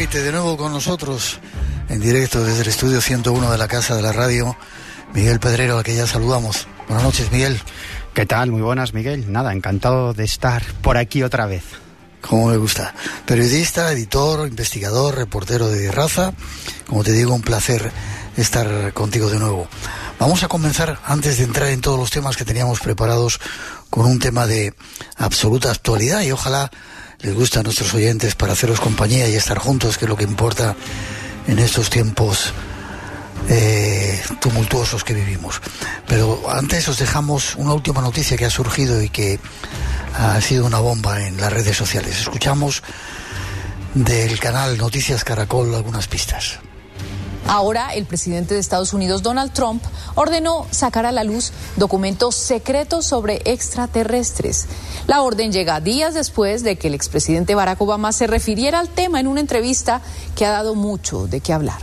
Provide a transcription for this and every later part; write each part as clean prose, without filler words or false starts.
repite de nuevo con nosotros en directo desde el estudio 101 de la Casa de la Radio, Miguel Pedrero, al que ya saludamos. Buenas noches, Miguel. ¿Qué tal? Muy buenas, Miguel. Nada, encantado de estar por aquí otra vez. Como me gusta. Periodista, editor, investigador, reportero de raza. Como te digo, un placer estar contigo de nuevo. Vamos a comenzar, antes de entrar en todos los temas que teníamos preparados, con un tema de absoluta actualidad, y ojalá les guste a nuestros oyentes para haceros compañía y estar juntos, que es lo que importa en estos tiempos tumultuosos que vivimos. Pero antes os dejamos una última noticia que ha surgido y que ha sido una bomba en las redes sociales. Escuchamos del canal Noticias Caracol algunas pistas. Ahora, el presidente de Estados Unidos, Donald Trump, ordenó sacar a la luz documentos secretos sobre extraterrestres. La orden llega días después de que el expresidente Barack Obama se refiriera al tema en una entrevista que ha dado mucho de qué hablar.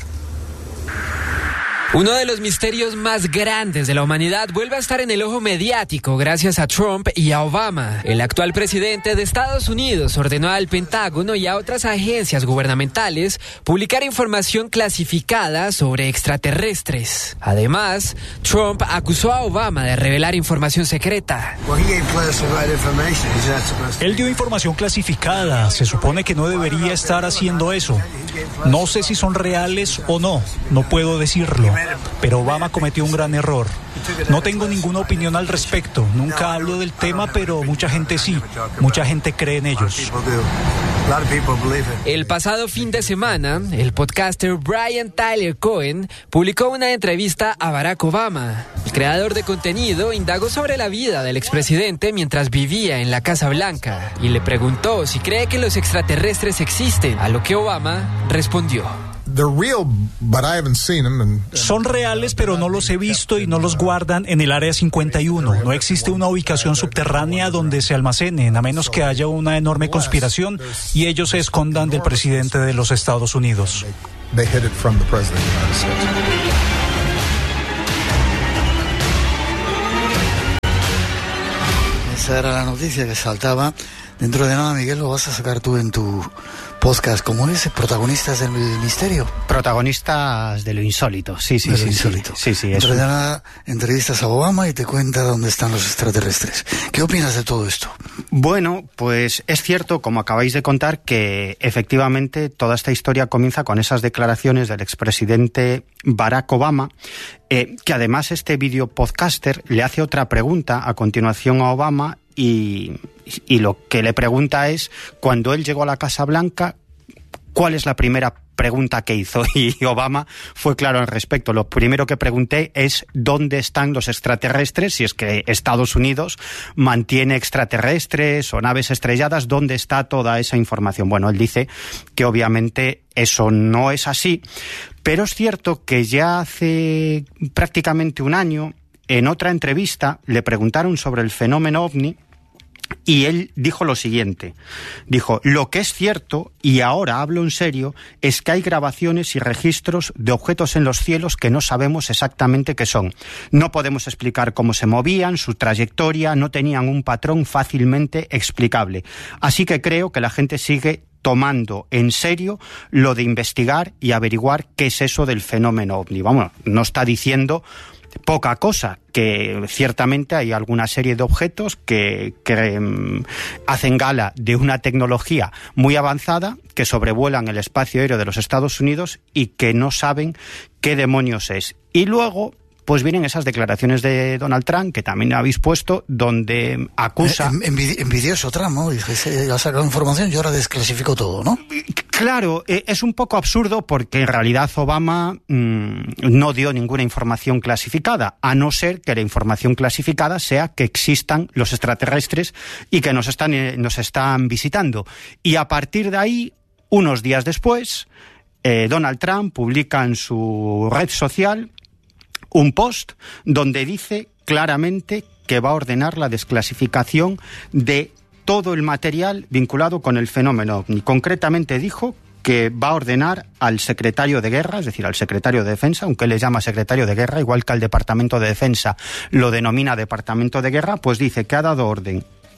Uno de los misterios más grandes de la humanidad vuelve a estar en el ojo mediático gracias a Trump y a Obama. El actual presidente de Estados Unidos ordenó al Pentágono y a otras agencias gubernamentales publicar información clasificada sobre extraterrestres. Además, Trump acusó a Obama de revelar información secreta. Él dio información clasificada. Se supone que no debería estar haciendo eso. No sé si son reales o no. No puedo decirlo. Pero Obama cometió un gran error. No tengo ninguna opinión al respecto. Nunca hablo del tema, pero mucha gente sí. Mucha gente cree en ellos. El pasado fin de semana, el podcaster Brian Tyler Cohen publicó una entrevista a Barack Obama. El creador de contenido indagó sobre la vida del expresidente mientras vivía en la Casa Blanca y le preguntó si cree que los extraterrestres existen, a lo que Obama respondió: Son reales, pero no los he visto y no los guardan en el Área 51. No existe una ubicación subterránea donde se almacenen, a menos que haya una enorme conspiración y ellos se escondan del presidente de los Estados Unidos. Esa era la noticia que saltaba. Dentro de nada, Miguel, lo vas a sacar tú en tu podcast. ¿Cómo es? ¿Protagonistas del misterio? Protagonistas de lo insólito, sí. Insólito. Sí, Dentro de nada, entrevistas a Obama y te cuenta dónde están los extraterrestres. ¿Qué opinas de todo esto? Bueno, pues es cierto, como acabáis de contar, que efectivamente toda esta historia comienza con esas declaraciones del expresidente Barack Obama, que además este video podcaster le hace otra pregunta a continuación a Obama y lo que le pregunta es, cuando él llegó a la Casa Blanca, ¿cuál es la primera pregunta que hizo? Y Obama fue claro al respecto. Lo primero que pregunté es ¿dónde están los extraterrestres? Si es que Estados Unidos mantiene extraterrestres o naves estrelladas, ¿dónde está toda esa información? Bueno, él dice que obviamente eso no es así, pero es cierto que ya hace prácticamente un año, en otra entrevista, le preguntaron sobre el fenómeno OVNI. Y él dijo lo siguiente, dijo: lo que es cierto, y ahora hablo en serio, es que hay grabaciones y registros de objetos en los cielos que no sabemos exactamente qué son. No podemos explicar cómo se movían, su trayectoria, no tenían un patrón fácilmente explicable. Así que creo que la gente sigue tomando en serio lo de investigar y averiguar qué es eso del fenómeno OVNI. Vamos, no está diciendo poca cosa, que ciertamente hay alguna serie de objetos que hacen gala de una tecnología muy avanzada, que sobrevuelan el espacio aéreo de los Estados Unidos y que no saben qué demonios es. Y luego pues vienen esas declaraciones de Donald Trump, que también habéis puesto, donde acusa... Envidioso Trump, ¿no? Dice, ha sacado información y ahora desclasificó todo, ¿no? Claro, es un poco absurdo porque en realidad Obama no dio ninguna información clasificada, a no ser que la información clasificada sea que existan los extraterrestres y que nos están visitando. Y a partir de ahí, unos días después, Donald Trump publica en su red social un post donde dice claramente que va a ordenar la desclasificación de todo el material vinculado con el fenómeno OVNI. Concretamente dijo que va a ordenar al secretario de Guerra, es decir, al secretario de Defensa, aunque él le llama secretario de Guerra, igual que al Departamento de Defensa lo denomina Departamento de Guerra, pues dice que ha dado orden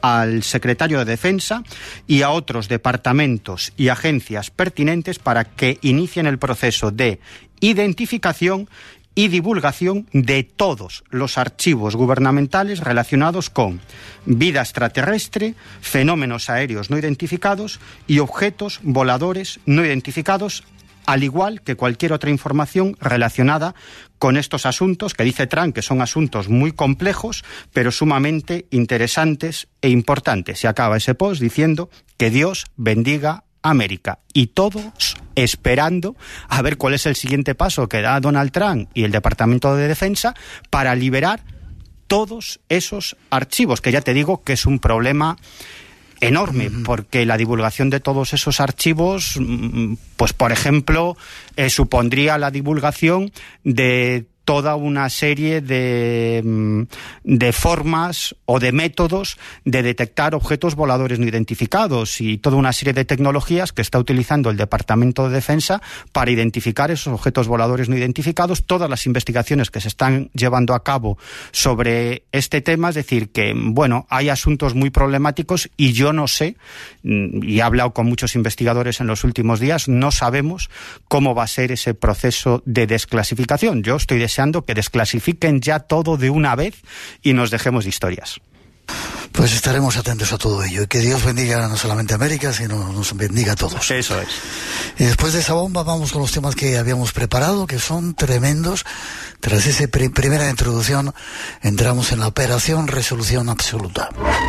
al secretario de Defensa y a otros departamentos y agencias pertinentes para que inicien el proceso de identificación y divulgación de todos los archivos gubernamentales relacionados con vida extraterrestre, fenómenos aéreos no identificados y objetos voladores no identificados, al igual que cualquier otra información relacionada con estos asuntos, que dice Trump que son asuntos muy complejos, pero sumamente interesantes e importantes. Y acaba ese post diciendo que Dios bendiga América, y todos esperando a ver cuál es el siguiente paso que da Donald Trump y el Departamento de Defensa para liberar todos esos archivos, que ya te digo que es un problema enorme, porque la divulgación de todos esos archivos, pues por ejemplo, supondría la divulgación de toda una serie de formas o de métodos de detectar objetos voladores no identificados y toda una serie de tecnologías que está utilizando el Departamento de Defensa para identificar esos objetos voladores no identificados, todas las investigaciones que se están llevando a cabo sobre este tema. Es decir, que bueno, hay asuntos muy problemáticos y yo no sé, y he hablado con muchos investigadores en los últimos días, no sabemos cómo va a ser ese proceso de desclasificación. Yo estoy deseando que desclasifiquen ya todo de una vez y nos dejemos de historias. Pues estaremos atentos a todo ello y que Dios bendiga no solamente a América, sino nos bendiga a todos. Eso es. Y después de esa bomba vamos con los temas que habíamos preparado, que son tremendos. Tras esa primera introducción entramos en la operación Resolución Absoluta.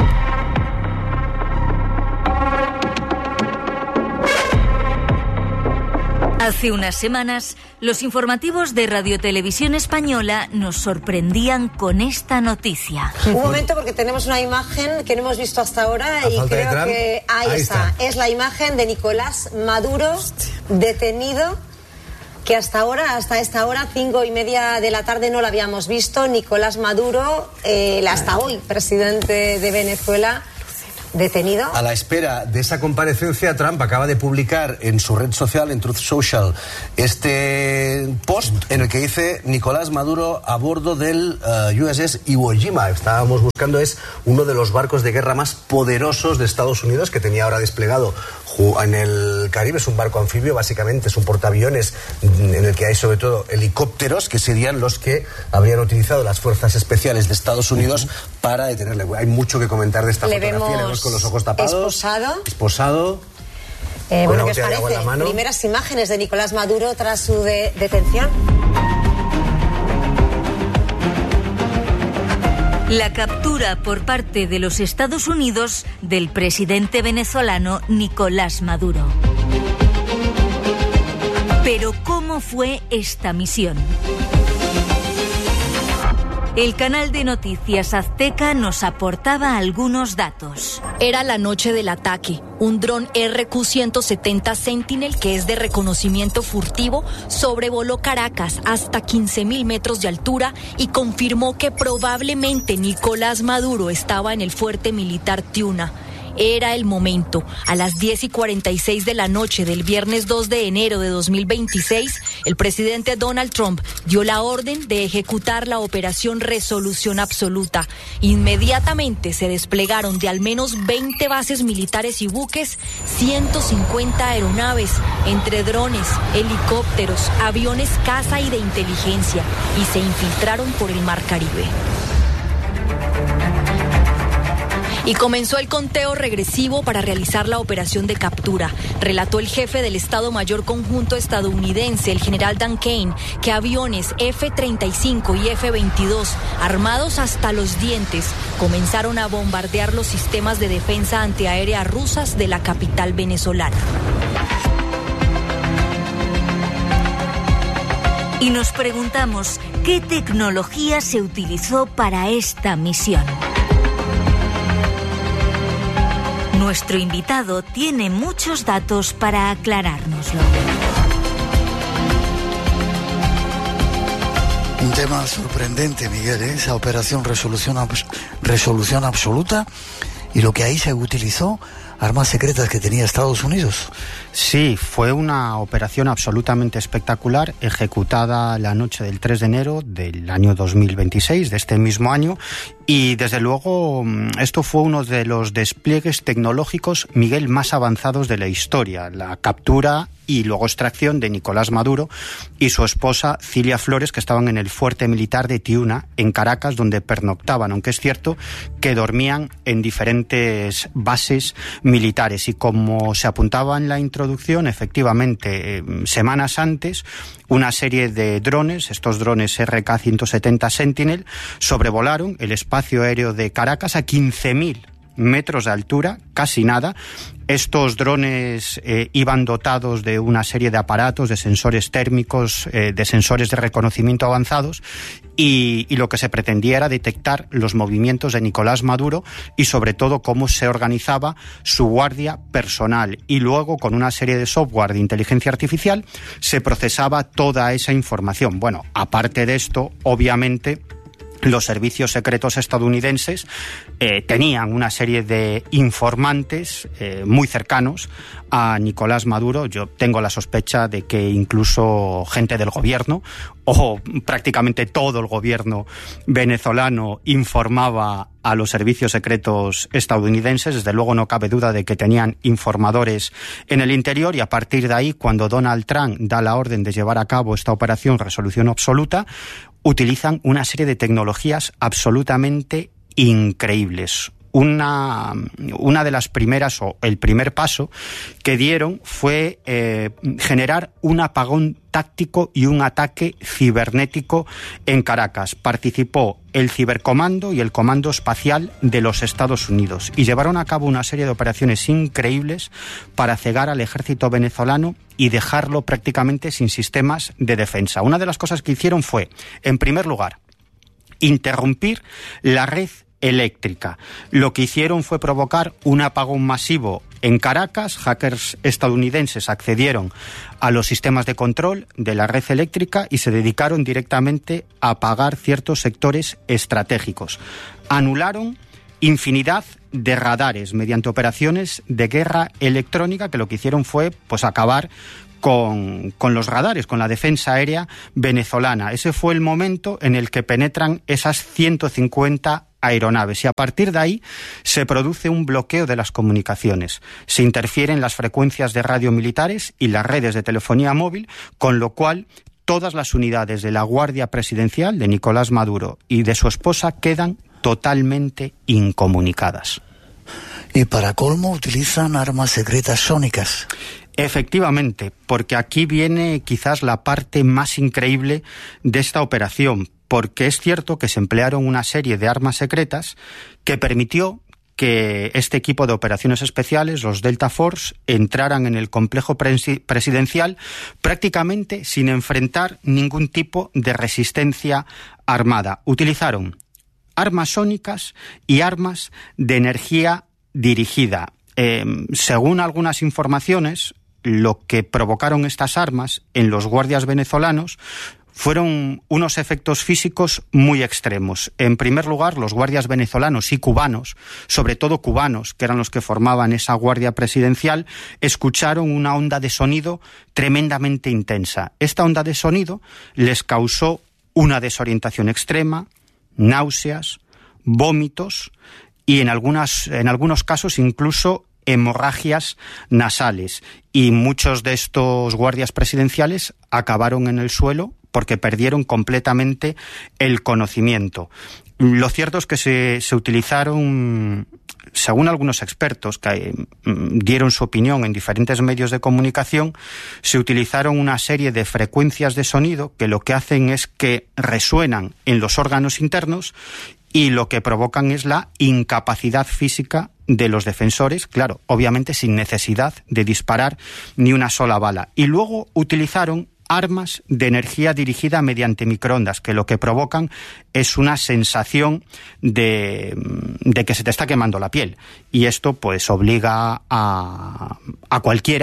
Hace unas semanas, los informativos de Radio Televisión Española nos sorprendían con esta noticia. Un momento, porque tenemos una imagen que no hemos visto hasta ahora y creo que ahí está. Es la imagen de Nicolás Maduro, detenido, que hasta esta hora, 5:30 de la tarde, no lo habíamos visto. Nicolás Maduro, hasta hoy presidente de Venezuela, detenido. A la espera de esa comparecencia, Trump acaba de publicar en su red social, en Truth Social, este post en el que dice: Nicolás Maduro a bordo del USS Iwo Jima. Estábamos buscando, es uno de los barcos de guerra más poderosos de Estados Unidos, que tenía ahora desplegado en el Caribe. Es un barco anfibio, básicamente es un portaaviones en el que hay sobre todo helicópteros, que serían los que habrían utilizado las fuerzas especiales de Estados Unidos para detenerle. Hay mucho que comentar de esta fotografía. Le vemos con los ojos tapados. Esposado. Bueno, ¿qué os parece? Primeras imágenes de Nicolás Maduro tras su detención. La captura por parte de los Estados Unidos del presidente venezolano Nicolás Maduro. Pero ¿cómo fue esta misión? El canal de noticias Azteca nos aportaba algunos datos. Era la noche del ataque. Un dron RQ-170 Sentinel, que es de reconocimiento furtivo, sobrevoló Caracas hasta 15.000 metros de altura y confirmó que probablemente Nicolás Maduro estaba en el fuerte militar Tiuna. Era el momento. A las 10:46 de la noche del viernes 2 de enero de 2026, el presidente Donald Trump dio la orden de ejecutar la operación Resolución Absoluta. Inmediatamente se desplegaron de al menos 20 bases militares y buques, 150 aeronaves, entre drones, helicópteros, aviones caza y de inteligencia, y se infiltraron por el Mar Caribe. Y comenzó el conteo regresivo para realizar la operación de captura. Relató el jefe del Estado Mayor Conjunto estadounidense, el general Dan Kane, que aviones F-35 y F-22, armados hasta los dientes, comenzaron a bombardear los sistemas de defensa antiaérea rusas de la capital venezolana. Y nos preguntamos, ¿qué tecnología se utilizó para esta misión? Nuestro invitado tiene muchos datos para aclarárnoslo. Un tema sorprendente, Miguel, esa operación Resolución Absoluta, y lo que ahí se utilizó, armas secretas que tenía Estados Unidos. Sí, fue una operación absolutamente espectacular, ejecutada la noche del 3 de enero del año 2026, de este mismo año, y desde luego esto fue uno de los despliegues tecnológicos, Miguel, más avanzados de la historia. La captura y luego extracción de Nicolás Maduro y su esposa Cilia Flores, que estaban en el fuerte militar de Tiuna, en Caracas, donde pernoctaban, aunque es cierto que dormían en diferentes bases militares. Y como se apuntaba en la introducción, efectivamente, semanas antes, una serie de drones, estos drones RK-170 Sentinel, sobrevolaron el espacio aéreo de Caracas a 15.000 metros de altura, casi nada. Estos drones iban dotados de una serie de aparatos, de sensores térmicos, de sensores de reconocimiento avanzados, y lo que se pretendía era detectar los movimientos de Nicolás Maduro y sobre todo cómo se organizaba su guardia personal. Y luego, con una serie de software de inteligencia artificial, se procesaba toda esa información. Bueno, aparte de esto, obviamente, los servicios secretos estadounidenses tenían una serie de informantes muy cercanos a Nicolás Maduro. Yo tengo la sospecha de que incluso gente del gobierno, o prácticamente todo el gobierno venezolano, informaba a los servicios secretos estadounidenses. Desde luego no cabe duda de que tenían informadores en el interior, y a partir de ahí, cuando Donald Trump da la orden de llevar a cabo esta operación Resolución Absoluta, utilizan una serie de tecnologías absolutamente increíbles. Una de las primeras, o el primer paso que dieron, fue generar un apagón táctico y un ataque cibernético en Caracas. Participó el Cibercomando y el Comando Espacial de los Estados Unidos, y llevaron a cabo una serie de operaciones increíbles para cegar al ejército venezolano y dejarlo prácticamente sin sistemas de defensa. Una de las cosas que hicieron fue, en primer lugar, interrumpir la red eléctrica. Lo que hicieron fue provocar un apagón masivo en Caracas. Hackers estadounidenses accedieron a los sistemas de control de la red eléctrica y se dedicaron directamente a apagar ciertos sectores estratégicos. Anularon infinidad de radares mediante operaciones de guerra electrónica, que lo que hicieron fue pues acabar con los radares, con la defensa aérea venezolana. Ese fue el momento en el que penetran esas 150 aeronaves, y a partir de ahí se produce un bloqueo de las comunicaciones. Se interfieren las frecuencias de radio militares y las redes de telefonía móvil, con lo cual todas las unidades de la Guardia Presidencial de Nicolás Maduro y de su esposa quedan totalmente incomunicadas. Y para colmo utilizan armas secretas sónicas. Efectivamente, porque aquí viene quizás la parte más increíble de esta operación, porque es cierto que se emplearon una serie de armas secretas que permitió que este equipo de operaciones especiales, los Delta Force, entraran en el complejo presidencial prácticamente sin enfrentar ningún tipo de resistencia armada. Utilizaron armas sónicas y armas de energía dirigida. Según algunas informaciones, lo que provocaron estas armas en los guardias venezolanos fueron unos efectos físicos muy extremos. En primer lugar, los guardias venezolanos y cubanos, sobre todo cubanos, que eran los que formaban esa guardia presidencial, escucharon una onda de sonido tremendamente intensa. Esta onda de sonido les causó una desorientación extrema, náuseas, vómitos y en algunos casos incluso hemorragias nasales. Y muchos de estos guardias presidenciales acabaron en el suelo porque perdieron completamente el conocimiento. Lo cierto es que se utilizaron, según algunos expertos que dieron su opinión en diferentes medios de comunicación, se utilizaron una serie de frecuencias de sonido que lo que hacen es que resuenan en los órganos internos y lo que provocan es la incapacidad física de los defensores, claro, obviamente sin necesidad de disparar ni una sola bala. Y luego utilizaron armas de energía dirigida mediante microondas, que lo que provocan es una sensación de que se te está quemando la piel. Y esto pues obliga a cualquiera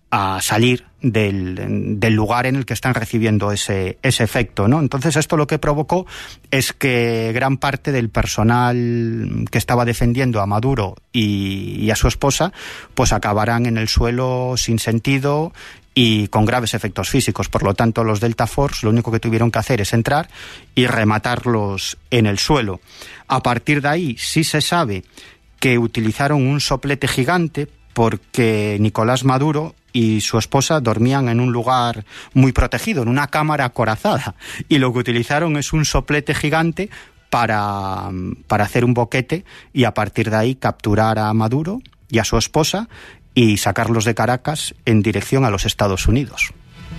a salir del lugar en el que están recibiendo ese efecto, ¿no? Entonces esto lo que provocó es que gran parte del personal que estaba defendiendo a Maduro y a su esposa pues acabaran en el suelo sin sentido y con graves efectos físicos. Por lo tanto, los Delta Force lo único que tuvieron que hacer es entrar y rematarlos en el suelo. A partir de ahí sí se sabe que utilizaron un soplete gigante porque Nicolás Maduro y su esposa dormían en un lugar muy protegido, en una cámara acorazada, y lo que utilizaron es un soplete gigante para hacer un boquete y a partir de ahí capturar a Maduro y a su esposa y sacarlos de Caracas en dirección a los Estados Unidos.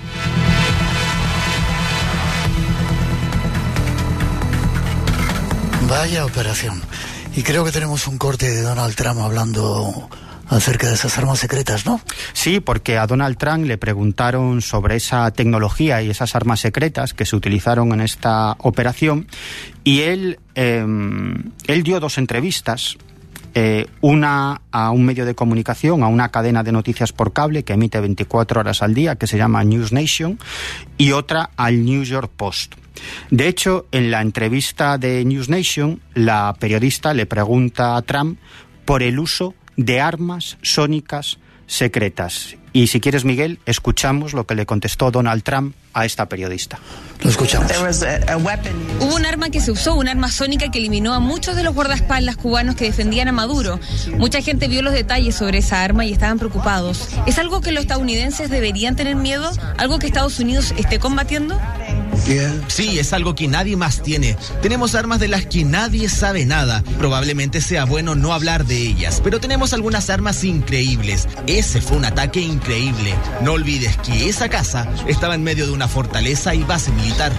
Vaya operación. Y creo que tenemos un corte de Donald Trump hablando acerca de esas armas secretas, ¿no? Sí, porque a Donald Trump le preguntaron sobre esa tecnología y esas armas secretas que se utilizaron en esta operación y él dio dos entrevistas. Una a un medio de comunicación, a una cadena de noticias por cable que emite 24 horas al día, que se llama News Nation, y otra al New York Post. De hecho, en la entrevista de News Nation, la periodista le pregunta a Trump por el uso de armas sónicas secretas. Y si quieres, Miguel, escuchamos lo que le contestó Donald Trump a esta periodista. Lo escuchamos. Hubo un arma que se usó, un arma sónica que eliminó a muchos de los guardaespaldas cubanos que defendían a Maduro. Mucha gente vio los detalles sobre esa arma y estaban preocupados. ¿Es algo que los estadounidenses deberían tener miedo? ¿Algo que Estados Unidos esté combatiendo? Sí, es algo que nadie más tiene. Tenemos armas de las que nadie sabe nada. Probablemente sea bueno no hablar de ellas, pero tenemos algunas armas increíbles. Ese fue un ataque increíble. No olvides que esa casa estaba en medio de una fortaleza y base militar.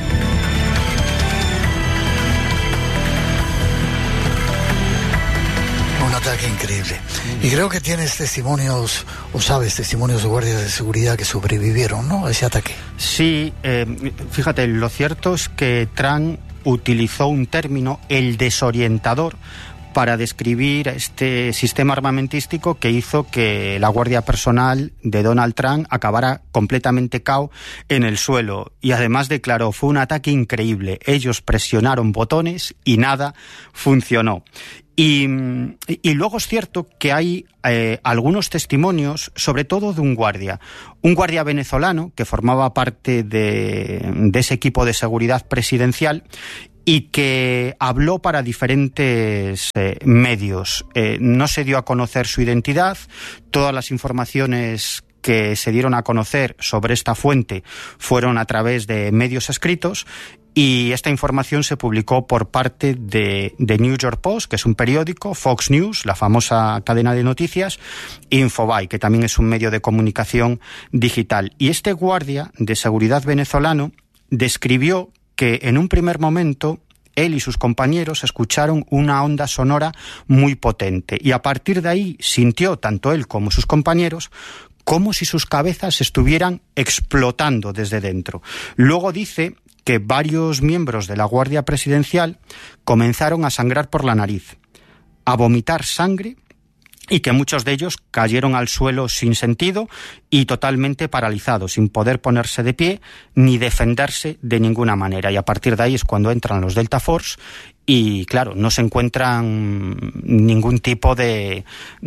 Un ataque increíble. Y creo que tienes testimonios, o sabes, testimonios de guardias de seguridad que sobrevivieron, ¿no?, a ese ataque. Sí, fíjate, lo cierto es que Trump utilizó un término, el desorientador, para describir este sistema armamentístico que hizo que la guardia personal de Donald Trump acabara completamente cao en el suelo. Y además declaró, fue un ataque increíble. Ellos presionaron botones y nada funcionó. Y luego es cierto que hay algunos testimonios, sobre todo de un guardia venezolano que formaba parte de ese equipo de seguridad presidencial y que habló para diferentes medios. No se dio a conocer su identidad, todas las informaciones que se dieron a conocer sobre esta fuente fueron a través de medios escritos y esta información se publicó por parte de New York Post, que es un periódico, Fox News, la famosa cadena de noticias, Infobae, que también es un medio de comunicación digital. Y este guardia de seguridad venezolano describió que en un primer momento él y sus compañeros escucharon una onda sonora muy potente y a partir de ahí sintió, tanto él como sus compañeros, como si sus cabezas estuvieran explotando desde dentro. Luego dice que varios miembros de la Guardia Presidencial comenzaron a sangrar por la nariz, a vomitar sangre y que muchos de ellos cayeron al suelo sin sentido y totalmente paralizados, sin poder ponerse de pie ni defenderse de ninguna manera. Y a partir de ahí es cuando entran los Delta Force y, claro, no se encuentran ningún tipo de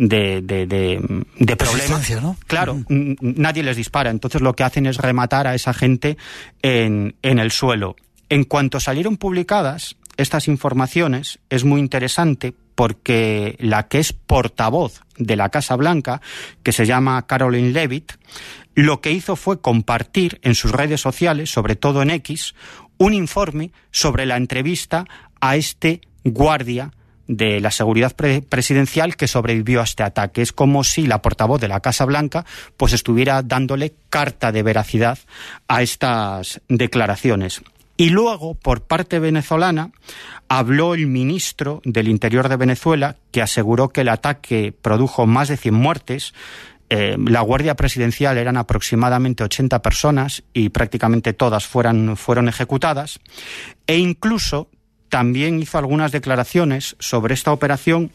problema, ¿no? Claro, nadie les dispara. Entonces lo que hacen es rematar a esa gente en el suelo. En cuanto salieron publicadas estas informaciones, es muy interesante porque la que es portavoz de la Casa Blanca, que se llama Caroline Leavitt, lo que hizo fue compartir en sus redes sociales, sobre todo en X, un informe sobre la entrevista a este guardia de la seguridad presidencial que sobrevivió a este ataque. Es como si la portavoz de la Casa Blanca pues estuviera dándole carta de veracidad a estas declaraciones. Y luego, por parte venezolana, habló el ministro del Interior de Venezuela, que aseguró que el ataque produjo más de 100 muertes. La Guardia Presidencial eran aproximadamente 80 personas y prácticamente todas fueron ejecutadas. E incluso también hizo algunas declaraciones sobre esta operación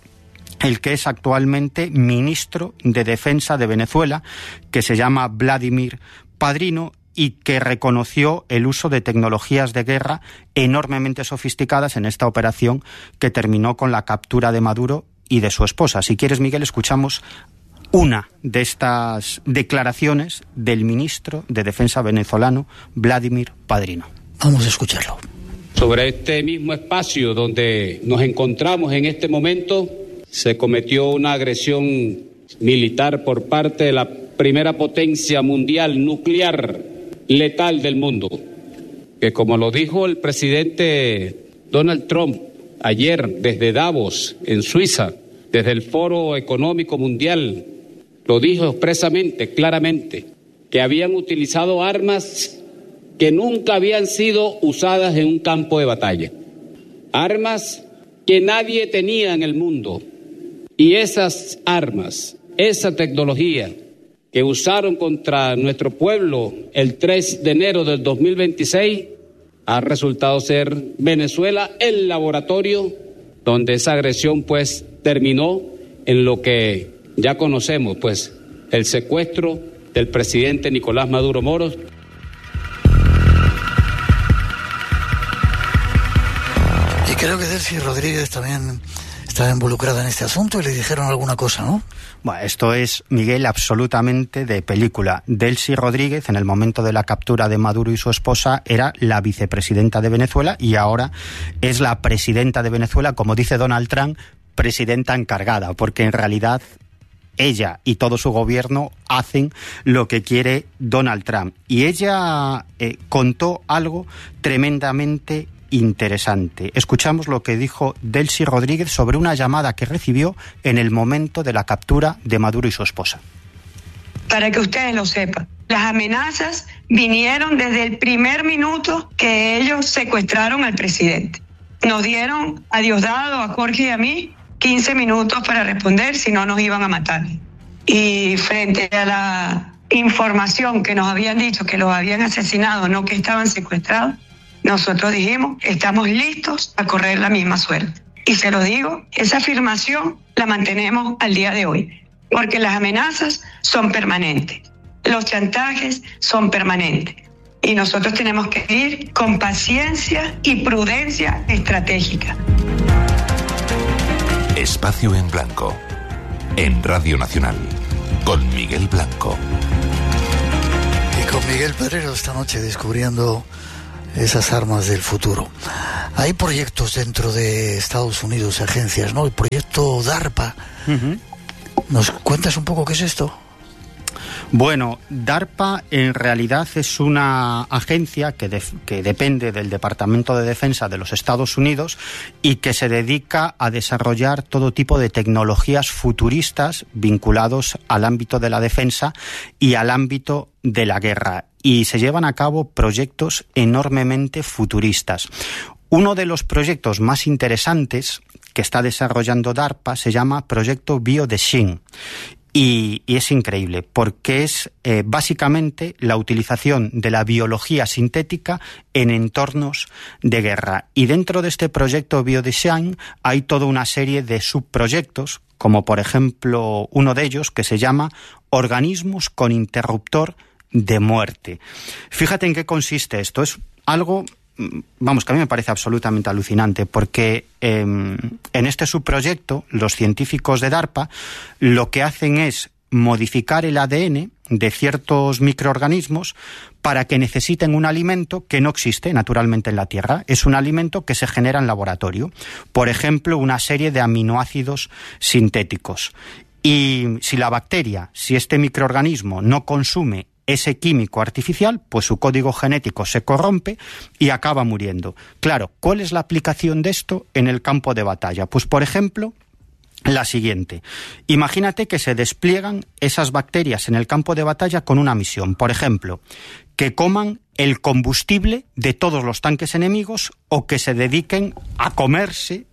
el que es actualmente ministro de Defensa de Venezuela, que se llama Vladimir Padrino, y que reconoció el uso de tecnologías de guerra enormemente sofisticadas en esta operación que terminó con la captura de Maduro y de su esposa. Si quieres, Miguel, escuchamos una de estas declaraciones del ministro de Defensa venezolano, Vladimir Padrino. Vamos a escucharlo. Sobre este mismo espacio donde nos encontramos en este momento, se cometió una agresión militar por parte de la primera potencia mundial nuclear letal del mundo, que, como lo dijo el presidente Donald Trump ayer desde Davos, en Suiza, desde el Foro Económico Mundial, lo dijo expresamente, claramente, que habían utilizado armas que nunca habían sido usadas en un campo de batalla, armas que nadie tenía en el mundo, y esas armas, esa tecnología que usaron contra nuestro pueblo el 3 de enero del 2026, ha resultado ser Venezuela el laboratorio donde esa agresión pues terminó en lo que ya conocemos, pues el secuestro del presidente Nicolás Maduro Moros. Y creo que Delcy Rodríguez también estaba involucrada en este asunto y le dijeron alguna cosa, ¿no? Bueno, esto es, Miguel, absolutamente de película. Delcy Rodríguez, en el momento de la captura de Maduro y su esposa, era la vicepresidenta de Venezuela y ahora es la presidenta de Venezuela, como dice Donald Trump, presidenta encargada, porque en realidad ella y todo su gobierno hacen lo que quiere Donald Trump. Y ella contó algo tremendamente interesante. Escuchamos lo que dijo Delcy Rodríguez sobre una llamada que recibió en el momento de la captura de Maduro y su esposa. Para que ustedes lo sepan, las amenazas vinieron desde el primer minuto que ellos secuestraron al presidente. Nos dieron a Diosdado, a Jorge y a mí 15 minutos para responder, si no nos iban a matar. Y frente a la información que nos habían dicho que los habían asesinado, no que estaban secuestrados, nosotros dijimos, estamos listos a correr la misma suerte. Y se lo digo, esa afirmación la mantenemos al día de hoy, porque las amenazas son permanentes, los chantajes son permanentes, y nosotros tenemos que ir con paciencia y prudencia estratégica. Espacio en Blanco, en Radio Nacional, con Miguel Blanco. Y con Miguel Pedrero esta noche descubriendo esas armas del futuro. Hay proyectos dentro de Estados Unidos, agencias, ¿no? El proyecto DARPA. Uh-huh. ¿Nos cuentas un poco qué es esto? Bueno, DARPA en realidad es una agencia que depende del Departamento de Defensa de los Estados Unidos y que se dedica a desarrollar todo tipo de tecnologías futuristas vinculados al ámbito de la defensa y al ámbito de la guerra. Y se llevan a cabo proyectos enormemente futuristas. Uno de los proyectos más interesantes que está desarrollando DARPA se llama Proyecto BioDesign. Y es increíble, porque es básicamente la utilización de la biología sintética en entornos de guerra. Y dentro de este proyecto BioDesign hay toda una serie de subproyectos, como por ejemplo uno de ellos que se llama Organismos con interruptor de muerte. Fíjate en qué consiste esto. Es algo, vamos, que a mí me parece absolutamente alucinante, porque en este subproyecto los científicos de DARPA lo que hacen es modificar el ADN de ciertos microorganismos para que necesiten un alimento que no existe naturalmente en la Tierra. Es un alimento que se genera en laboratorio. Por ejemplo, una serie de aminoácidos sintéticos. Y si la bacteria, si este microorganismo no consume ese químico artificial, pues su código genético se corrompe y acaba muriendo. Claro, ¿cuál es la aplicación de esto en el campo de batalla? Pues, por ejemplo, la siguiente. Imagínate que se despliegan esas bacterias en el campo de batalla con una misión. Por ejemplo, que coman el combustible de todos los tanques enemigos o que se dediquen a comerse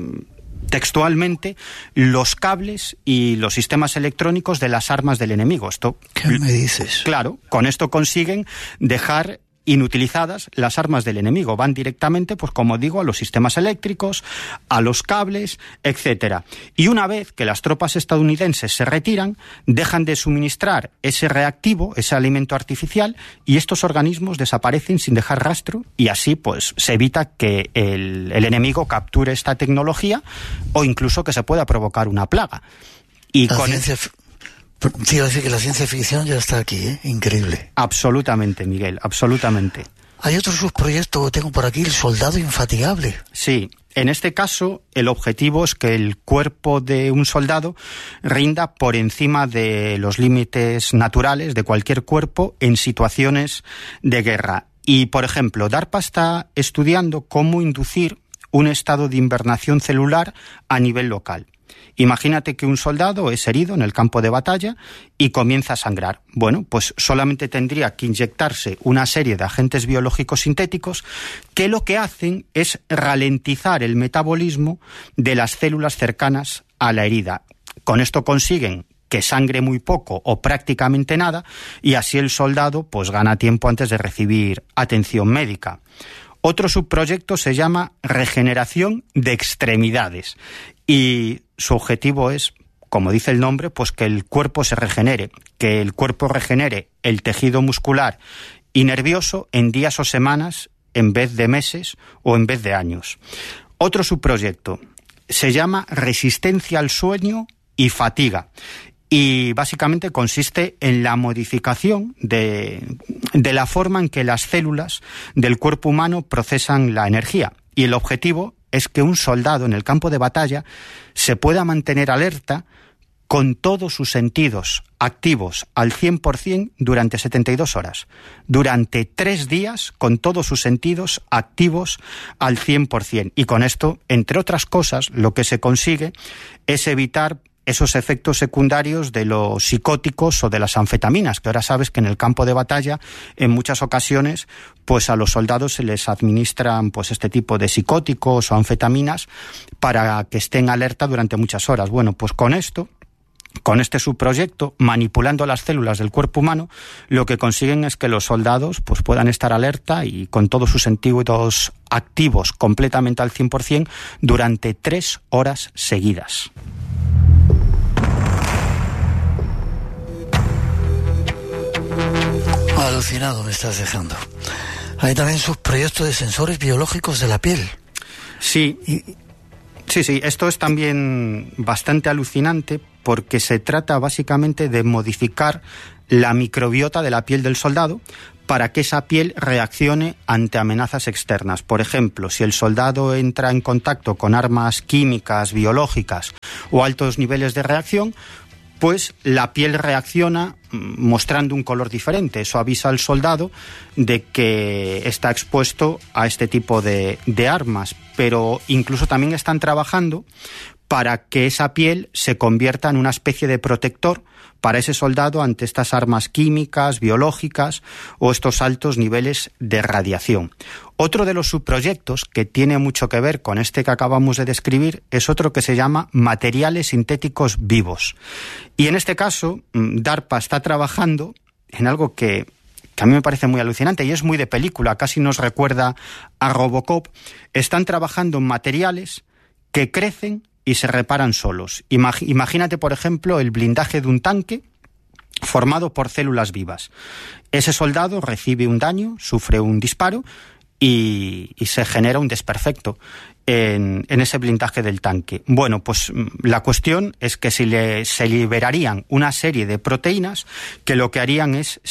textualmente los cables y los sistemas electrónicos de las armas del enemigo. Esto, ¿qué me dices? Claro, con esto consiguen dejar inutilizadas las armas del enemigo. Van directamente, pues como digo, a los sistemas eléctricos, a los cables, etcétera. Y una vez que las tropas estadounidenses se retiran, dejan de suministrar ese reactivo, ese alimento artificial, y estos organismos desaparecen sin dejar rastro, y así pues se evita que el enemigo capture esta tecnología o incluso que se pueda provocar una plaga. Y Sí, iba a decir que la ciencia ficción ya está aquí, ¿eh? Increíble. Absolutamente, Miguel, absolutamente. Hay otro subproyecto que tengo por aquí, el soldado infatigable. Sí, en este caso el objetivo es que el cuerpo de un soldado rinda por encima de los límites naturales de cualquier cuerpo en situaciones de guerra. Y, por ejemplo, DARPA está estudiando cómo inducir un estado de hibernación celular a nivel local. Imagínate que un soldado es herido en el campo de batalla y comienza a sangrar. Bueno, pues solamente tendría que inyectarse una serie de agentes biológicos sintéticos que lo que hacen es ralentizar el metabolismo de las células cercanas a la herida. Con esto consiguen que sangre muy poco o prácticamente nada, y así el soldado pues gana tiempo antes de recibir atención médica. Otro subproyecto se llama regeneración de extremidades, y su objetivo es, como dice el nombre, pues que el cuerpo se regenere, que el cuerpo regenere el tejido muscular y nervioso en días o semanas en vez de meses o en vez de años. Otro subproyecto se llama resistencia al sueño y fatiga, y básicamente consiste en la modificación de la forma en que las células del cuerpo humano procesan la energía, y el objetivo es que un soldado en el campo de batalla se pueda mantener alerta con todos sus sentidos activos al 100% durante 72 horas. Durante 3 días, con todos sus sentidos activos al 100%. Y con esto, entre otras cosas, lo que se consigue es evitar esos efectos secundarios de los psicóticos o de las anfetaminas, que ahora sabes que en el campo de batalla, en muchas ocasiones, pues a los soldados se les administran pues este tipo de psicóticos o anfetaminas para que estén alerta durante muchas horas. Bueno, pues con esto, con este subproyecto, manipulando las células del cuerpo humano, lo que consiguen es que los soldados pues puedan estar alerta y con todos sus sentidos activos completamente al 100% durante 3 horas seguidas. Alucinado me estás dejando. Hay también subproyectos de sensores biológicos de la piel. Sí, sí, esto es también bastante alucinante porque se trata básicamente de modificar la microbiota de la piel del soldado para que esa piel reaccione ante amenazas externas. Por ejemplo, si el soldado entra en contacto con armas químicas, biológicas o altos niveles de reacción, pues la piel reacciona mostrando un color diferente. Eso avisa al soldado de que está expuesto a este tipo de armas. Pero incluso también están trabajando para que esa piel se convierta en una especie de protector para ese soldado ante estas armas químicas, biológicas o estos altos niveles de radiación. Otro de los subproyectos que tiene mucho que ver con este que acabamos de describir es otro que se llama materiales sintéticos vivos. Y en este caso, DARPA está trabajando en algo que a mí me parece muy alucinante y es muy de película, casi nos recuerda a Robocop. Están trabajando en materiales que crecen y se reparan solos. Imagínate, por ejemplo, el blindaje de un tanque formado por células vivas. Ese soldado recibe un daño, sufre un disparo y se genera un desperfecto en ese blindaje del tanque. Bueno, pues la cuestión es que se liberarían una serie de proteínas que lo que harían es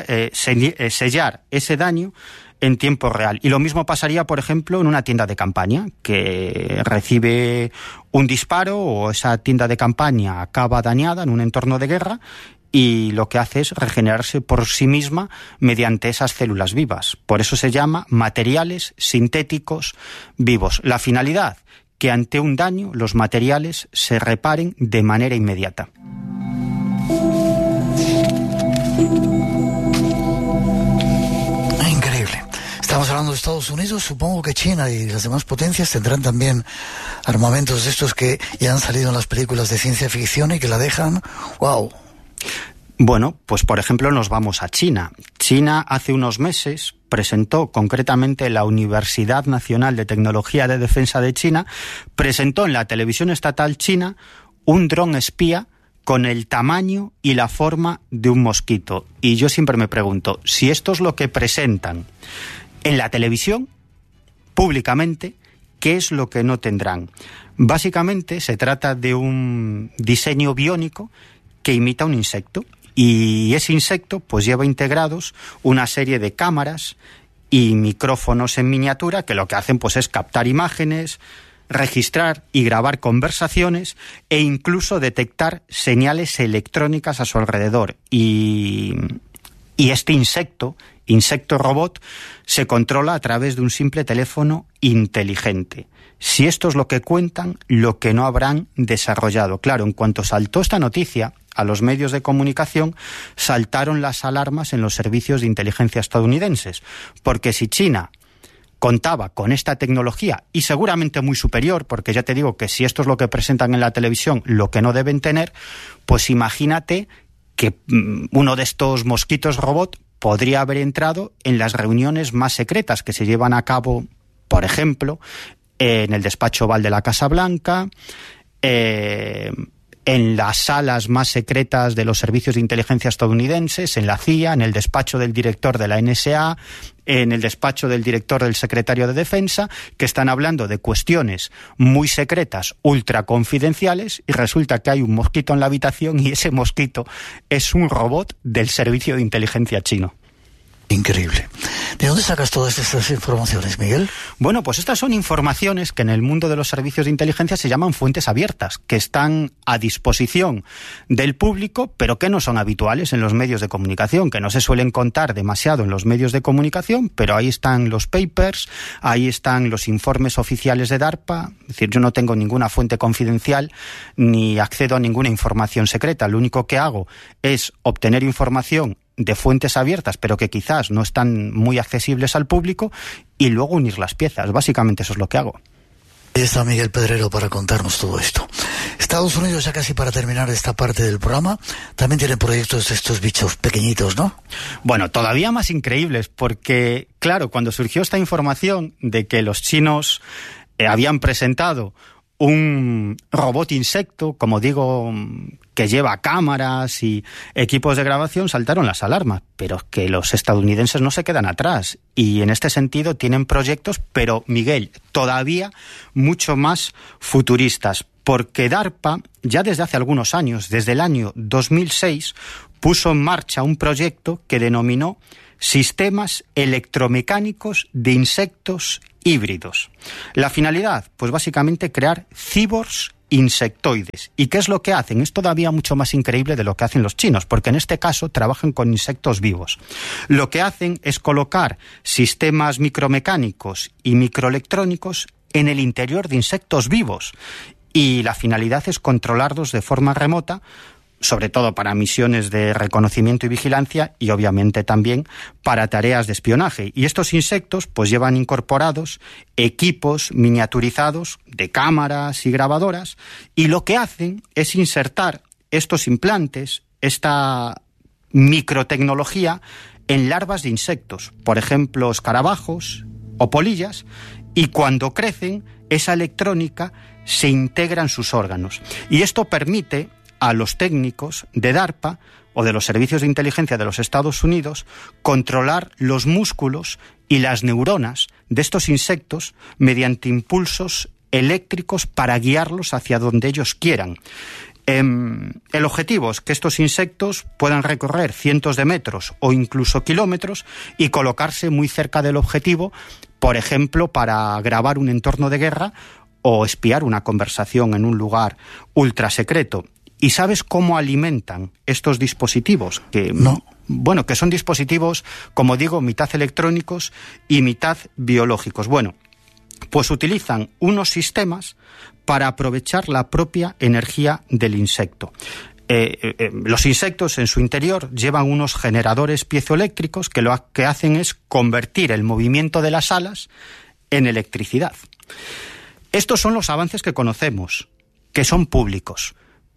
sellar ese daño en tiempo real. Y lo mismo pasaría, por ejemplo, en una tienda de campaña que recibe un disparo o esa tienda de campaña acaba dañada en un entorno de guerra y lo que hace es regenerarse por sí misma mediante esas células vivas. Por eso se llama materiales sintéticos vivos. La finalidad, que ante un daño los materiales se reparen de manera inmediata. Estamos hablando de Estados Unidos, supongo que China y las demás potencias tendrán también armamentos de estos que ya han salido en las películas de ciencia ficción y que la dejan, wow. Bueno, pues por ejemplo nos vamos a China. China hace unos meses presentó, concretamente la Universidad Nacional de Tecnología de Defensa de China, presentó en la televisión estatal china un dron espía con el tamaño y la forma de un mosquito. Y yo siempre me pregunto, si esto es lo que presentan en la televisión, públicamente, ¿qué es lo que no tendrán? Básicamente se trata de un diseño biónico que imita un insecto. Y ese insecto pues lleva integrados una serie de cámaras y micrófonos en miniatura que lo que hacen pues es captar imágenes, registrar y grabar conversaciones e incluso detectar señales electrónicas a su alrededor. Y este insecto robot, se controla a través de un simple teléfono inteligente. Si esto es lo que cuentan, lo que no habrán desarrollado. Claro, en cuanto saltó esta noticia a los medios de comunicación, saltaron las alarmas en los servicios de inteligencia estadounidenses, porque si China contaba con esta tecnología, y seguramente muy superior, porque ya te digo que si esto es lo que presentan en la televisión, lo que no deben tener, pues imagínate que uno de estos mosquitos robot podría haber entrado en las reuniones más secretas que se llevan a cabo, por ejemplo, en el despacho Oval de la Casa Blanca, en las salas más secretas de los servicios de inteligencia estadounidenses, en la CIA, en el despacho del director de la NSA, en el despacho del director del secretario de Defensa, que están hablando de cuestiones muy secretas, ultra confidenciales, y resulta que hay un mosquito en la habitación y ese mosquito es un robot del servicio de inteligencia chino. Increíble. ¿De dónde sacas todas estas informaciones, Miguel? Bueno, pues estas son informaciones que en el mundo de los servicios de inteligencia se llaman fuentes abiertas, que están a disposición del público, pero que no son habituales en los medios de comunicación, que no se suelen contar demasiado en los medios de comunicación, pero ahí están los papers, ahí están los informes oficiales de DARPA. Es decir, yo no tengo ninguna fuente confidencial ni accedo a ninguna información secreta. Lo único que hago es obtener información de fuentes abiertas, pero que quizás no están muy accesibles al público, y luego unir las piezas. Básicamente eso es lo que hago. Ahí está Miguel Pedrero para contarnos todo esto. Estados Unidos, ya casi para terminar esta parte del programa, también tiene proyectos de estos bichos pequeñitos, ¿no? Bueno, todavía más increíbles, porque, claro, cuando surgió esta información de que los chinos habían presentado un robot insecto, como digo, que lleva cámaras y equipos de grabación, saltaron las alarmas. Pero es que los estadounidenses no se quedan atrás y en este sentido tienen proyectos, pero, Miguel, todavía mucho más futuristas, porque DARPA ya desde hace algunos años, desde el año 2006, puso en marcha un proyecto que denominó Sistemas Electromecánicos de Insectos Híbridos. La finalidad, pues básicamente crear cyborgs insectoides. ¿Y qué es lo que hacen? Es todavía mucho más increíble de lo que hacen los chinos, porque en este caso trabajan con insectos vivos. Lo que hacen es colocar sistemas micromecánicos y microelectrónicos en el interior de insectos vivos. Y la finalidad es controlarlos de forma remota, sobre todo para misiones de reconocimiento y vigilancia, y obviamente también para tareas de espionaje. Y estos insectos pues llevan incorporados equipos miniaturizados de cámaras y grabadoras, y lo que hacen es insertar estos implantes, esta microtecnología, en larvas de insectos, por ejemplo escarabajos o polillas, y cuando crecen, esa electrónica se integra en sus órganos. Y esto permite a los técnicos de DARPA o de los servicios de inteligencia de los Estados Unidos controlar los músculos y las neuronas de estos insectos mediante impulsos eléctricos para guiarlos hacia donde ellos quieran. El objetivo es que estos insectos puedan recorrer cientos de metros o incluso kilómetros y colocarse muy cerca del objetivo, por ejemplo, para grabar un entorno de guerra o espiar una conversación en un lugar ultra secreto. ¿Y sabes cómo alimentan estos dispositivos? No. Bueno, que son dispositivos, como digo, mitad electrónicos y mitad biológicos. Bueno, pues utilizan unos sistemas para aprovechar la propia energía del insecto. Los insectos en su interior llevan unos generadores piezoeléctricos que lo que hacen es convertir el movimiento de las alas en electricidad. Estos son los avances que conocemos, que son públicos.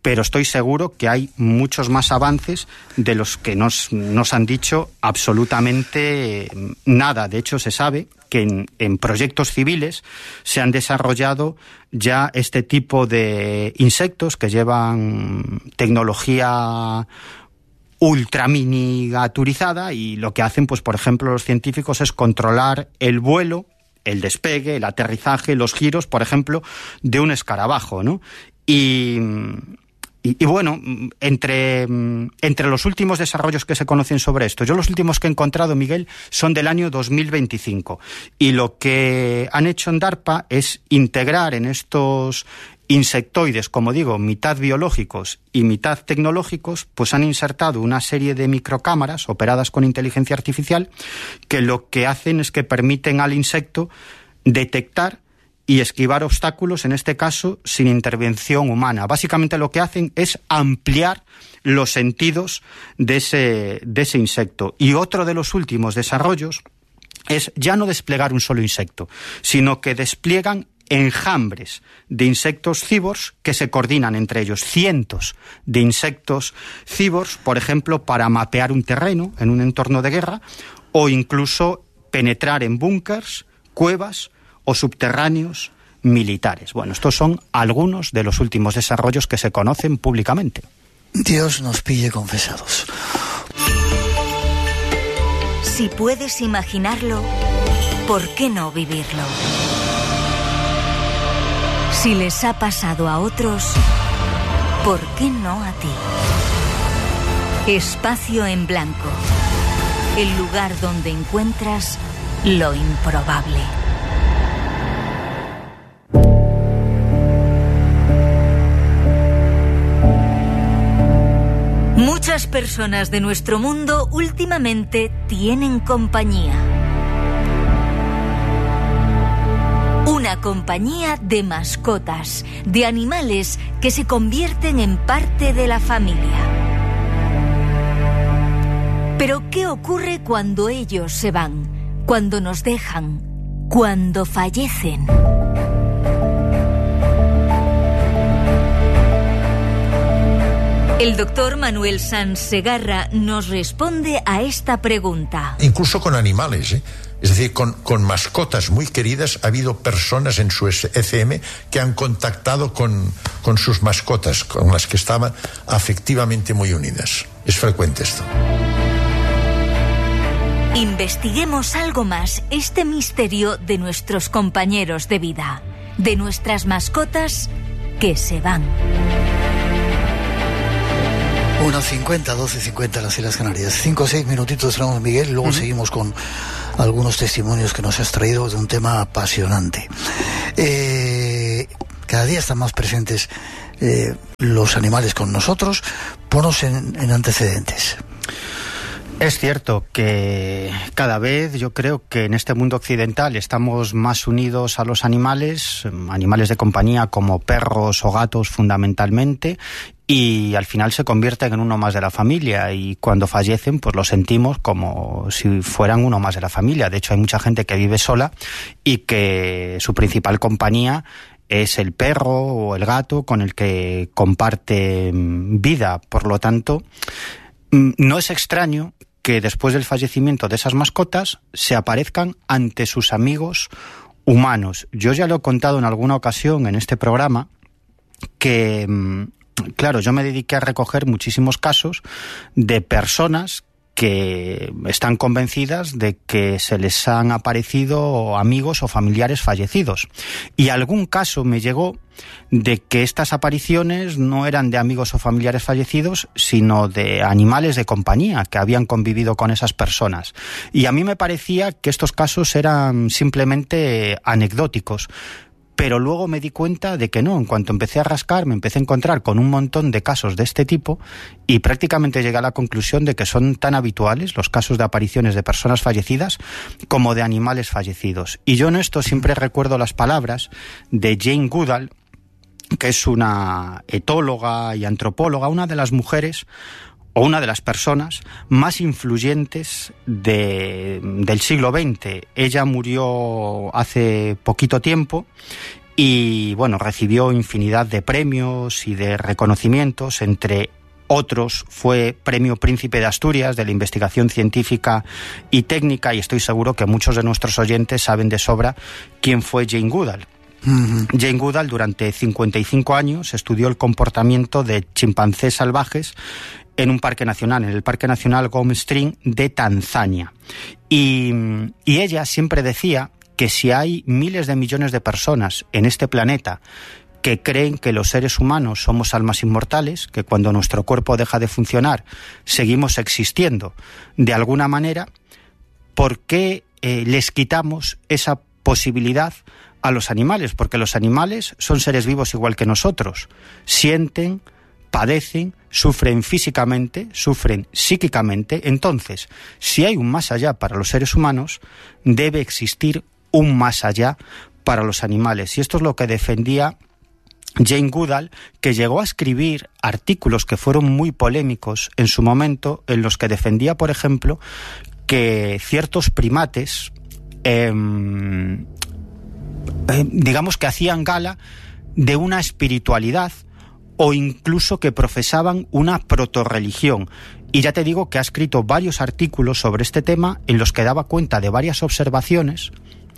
pero estoy seguro que hay muchos más avances de los que nos han dicho absolutamente nada. De hecho, se sabe que en proyectos civiles se han desarrollado ya este tipo de insectos que llevan tecnología ultra miniaturizada, y lo que hacen, pues por ejemplo, los científicos es controlar el vuelo, el despegue, el aterrizaje, los giros, por ejemplo, de un escarabajo, ¿no? Y bueno, entre los últimos desarrollos que se conocen sobre esto, yo los últimos que he encontrado, Miguel, son del año 2025. Y lo que han hecho en DARPA es integrar en estos insectoides, como digo, mitad biológicos y mitad tecnológicos, pues han insertado una serie de microcámaras operadas con inteligencia artificial que lo que hacen es que permiten al insecto detectar y esquivar obstáculos, en este caso sin intervención humana. Básicamente lo que hacen es ampliar los sentidos de ese insecto. Y otro de los últimos desarrollos es ya no desplegar un solo insecto, sino que despliegan enjambres de insectos cibors que se coordinan entre ellos, cientos de insectos cibors, por ejemplo, para mapear un terreno en un entorno de guerra, o incluso penetrar en búnkers, cuevas o subterráneos militares. Bueno, estos son algunos de los últimos desarrollos que se conocen públicamente. Dios nos pille confesados. Si puedes imaginarlo, ¿por qué no vivirlo? Si les ha pasado a otros, ¿por qué no a ti? Espacio en blanco. El lugar donde encuentras lo improbable. Muchas personas de nuestro mundo últimamente tienen compañía. Una compañía de mascotas, de animales que se convierten en parte de la familia. Pero ¿qué ocurre cuando ellos se van? Cuando nos dejan, cuando fallecen. El doctor Manuel Sanz Segarra nos responde a esta pregunta. Incluso con animales, es decir, con mascotas muy queridas, ha habido personas en su ECM que han contactado con sus mascotas, con las que estaban afectivamente muy unidas. Es frecuente esto. Investiguemos algo más este misterio de nuestros compañeros de vida, de nuestras mascotas que se van. 1:50, 12:50 las Islas Canarias. 5 o 6 minutitos tenemos, Miguel, luego seguimos con algunos testimonios que nos has traído de un tema apasionante. Cada día están más presentes los animales con nosotros. Ponos en antecedentes. Es cierto que cada vez yo creo que en este mundo occidental estamos más unidos a los animales de compañía como perros o gatos fundamentalmente, y al final se convierten en uno más de la familia, y cuando fallecen pues lo sentimos como si fueran uno más de la familia. De hecho, hay mucha gente que vive sola y que su principal compañía es el perro o el gato con el que comparte vida. Por lo tanto, no es extraño que después del fallecimiento de esas mascotas se aparezcan ante sus amigos humanos. Yo ya lo he contado en alguna ocasión en este programa que, claro, yo me dediqué a recoger muchísimos casos de personas que están convencidas de que se les han aparecido amigos o familiares fallecidos. Y algún caso me llegó de que estas apariciones no eran de amigos o familiares fallecidos, sino de animales de compañía que habían convivido con esas personas. Y a mí me parecía que estos casos eran simplemente anecdóticos. Pero luego me di cuenta de que no. En cuanto empecé a rascar, me empecé a encontrar con un montón de casos de este tipo y prácticamente llegué a la conclusión de que son tan habituales los casos de apariciones de personas fallecidas como de animales fallecidos. Y yo en esto siempre recuerdo las palabras de Jane Goodall, que es una etóloga y antropóloga, una de las mujeres o una de las personas más influyentes del siglo XX. Ella murió hace poquito tiempo y bueno, recibió infinidad de premios y de reconocimientos. Entre otros fue Premio Príncipe de Asturias de la investigación científica y técnica, y estoy seguro que muchos de nuestros oyentes saben de sobra quién fue Jane Goodall. Jane Goodall durante 55 años estudió el comportamiento de chimpancés salvajes en un parque nacional, en el Parque Nacional Ngome Stream de Tanzania. Y ella siempre decía que si hay miles de millones de personas en este planeta que creen que los seres humanos somos almas inmortales, que cuando nuestro cuerpo deja de funcionar seguimos existiendo de alguna manera, ¿por qué les quitamos esa posibilidad a los animales? Porque los animales son seres vivos igual que nosotros. Sienten, padecen, sufren físicamente, sufren psíquicamente. Entonces, si hay un más allá para los seres humanos, debe existir un más allá para los animales. Y esto es lo que defendía Jane Goodall, que llegó a escribir artículos que fueron muy polémicos en su momento, en los que defendía, por ejemplo, que ciertos primates digamos que hacían gala de una espiritualidad o incluso que profesaban una protorreligión. Y ya te digo que ha escrito varios artículos sobre este tema en los que daba cuenta de varias observaciones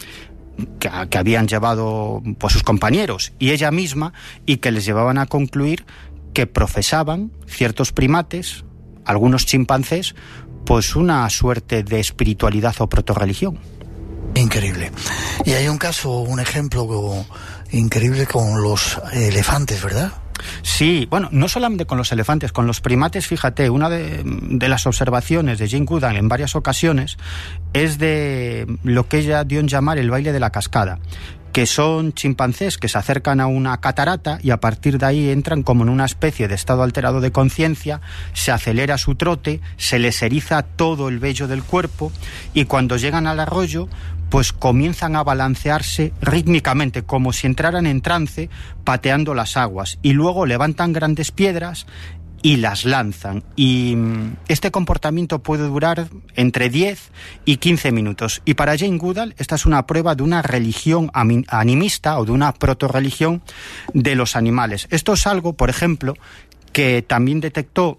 que habían llevado pues sus compañeros y ella misma, y que les llevaban a concluir que profesaban ciertos primates, algunos chimpancés, pues una suerte de espiritualidad o protorreligión. Increíble. Y hay un caso, un ejemplo increíble con los elefantes, ¿verdad? Sí, bueno, no solamente con los elefantes, con los primates, fíjate, una de las observaciones de Jane Goodall en varias ocasiones es de lo que ella dio en llamar el baile de la cascada, que son chimpancés que se acercan a una catarata y a partir de ahí entran como en una especie de estado alterado de conciencia, se acelera su trote, se les eriza todo el vello del cuerpo y cuando llegan al arroyo pues comienzan a balancearse rítmicamente, como si entraran en trance, pateando las aguas, y luego levantan grandes piedras y las lanzan. Y este comportamiento puede durar entre 10 y 15 minutos. Y para Jane Goodall esta es una prueba de una religión animista o de una protorreligión de los animales. Esto es algo, por ejemplo, que también detectó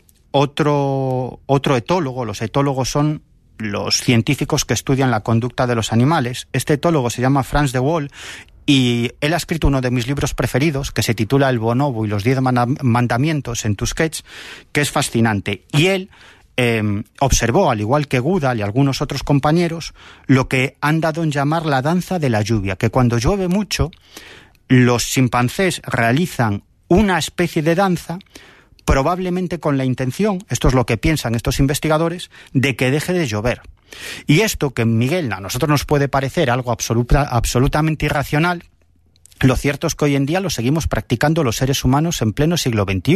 otro etólogo. Los etólogos son los científicos que estudian la conducta de los animales. Este etólogo se llama Frans de Waal y él ha escrito uno de mis libros preferidos que se titula El bonobo y los 10 mandamientos en Tusquets, que es fascinante. Y él observó, al igual que Goodall y algunos otros compañeros, lo que han dado en llamar la danza de la lluvia, que cuando llueve mucho los chimpancés realizan una especie de danza, probablemente con la intención, esto es lo que piensan estos investigadores, de que deje de llover. Y esto, que Miguel, a nosotros nos puede parecer algo absolutamente irracional, lo cierto es que hoy en día lo seguimos practicando los seres humanos en pleno siglo XXI.